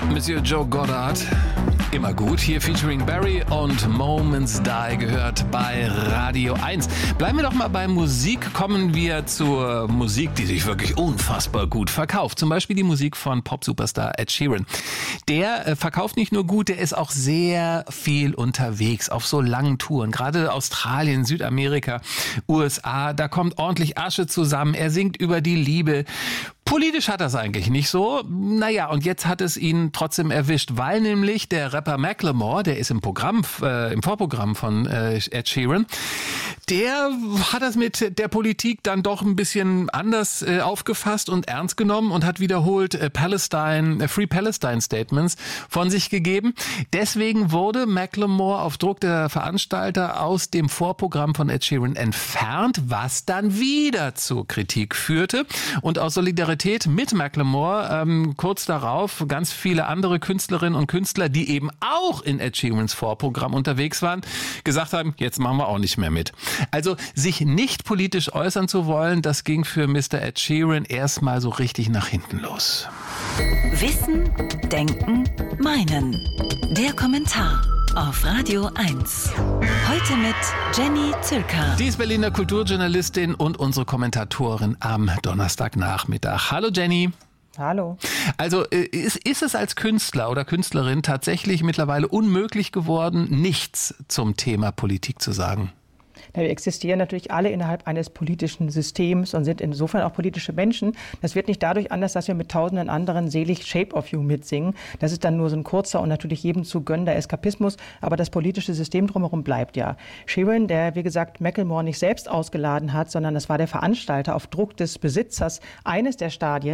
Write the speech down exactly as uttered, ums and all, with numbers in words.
Monsieur Joe Goddard, immer gut. Hier featuring Barry und Moments Die gehört bei Radio eins. Bleiben wir doch mal bei Musik. Kommen wir zur Musik, die sich wirklich unfassbar gut verkauft. Zum Beispiel die Musik von Pop-Superstar Ed Sheeran. Der äh, verkauft nicht nur gut, der ist auch sehr viel unterwegs auf so langen Touren. Gerade Australien, Südamerika, U S A, da kommt ordentlich Asche zusammen. Er singt über die Liebe. Politisch hat er es eigentlich nicht so. Naja, und jetzt hat es ihn trotzdem erwischt, weil nämlich der Rapper Macklemore, der ist im Programm, äh, im Vorprogramm von äh, Ed Sheeran, der hat das mit der Politik dann doch ein bisschen anders äh, aufgefasst und ernst genommen und hat wiederholt äh, Palestine, äh, Free Palestine Statements von sich gegeben. Deswegen wurde Macklemore auf Druck der Veranstalter aus dem Vorprogramm von Ed Sheeran entfernt, was dann wieder zur Kritik führte. Und aus Solidarität mit Macklemore ähm, kurz darauf ganz viele andere Künstlerinnen und Künstler, die eben auch in Ed Sheerans Vorprogramm unterwegs waren, gesagt haben, jetzt machen wir auch nicht mehr mit. Also sich nicht politisch äußern zu wollen, das ging für Mister Ed Sheeran erstmal so richtig nach hinten los. Wissen, Denken, Meinen. Der Kommentar auf Radio eins. Heute mit Jenny Zülker. Die ist Berliner Kulturjournalistin und unsere Kommentatorin am Donnerstagnachmittag. Hallo Jenny. Hallo. Also ist, ist es als Künstler oder Künstlerin tatsächlich mittlerweile unmöglich geworden, nichts zum Thema Politik zu sagen? Ja, wir existieren natürlich alle innerhalb eines politischen Systems und sind insofern auch politische Menschen. Das wird nicht dadurch anders, dass wir mit tausenden anderen selig Shape of You mitsingen. Das ist dann nur so ein kurzer und natürlich jedem zu gönnender Eskapismus. Aber das politische System drumherum bleibt ja. Sheeran, der wie gesagt Macklemore nicht selbst ausgeladen hat, sondern das war der Veranstalter auf Druck des Besitzers eines der Stadien,